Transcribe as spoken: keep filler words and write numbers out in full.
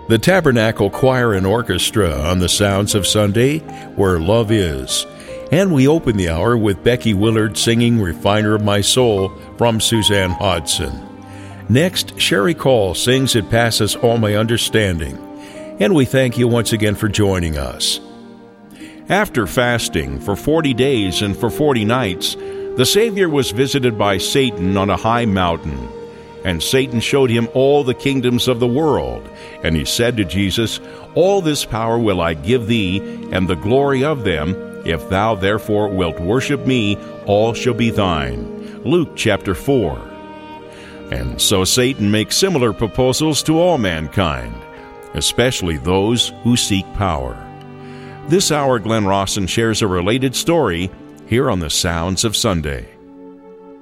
The Tabernacle Choir and Orchestra on the Sounds of Sunday, Where Love Is. And we open the hour with Becky Willard singing Refiner of My Soul from Suzanne Hodson. Next, Sherry Call sings It Passes All My Understanding. And we thank you once again for joining us. After fasting for forty days and for forty nights, the Savior was visited by Satan on a high mountain. And Satan showed him all the kingdoms of the world. And he said to Jesus, All this power will I give thee, and the glory of them. If thou therefore wilt worship me, all shall be thine. Luke chapter four. And so Satan makes similar proposals to all mankind, especially those who seek power. This hour, Glenn Rawson shares a related story here on the Sounds of Sunday.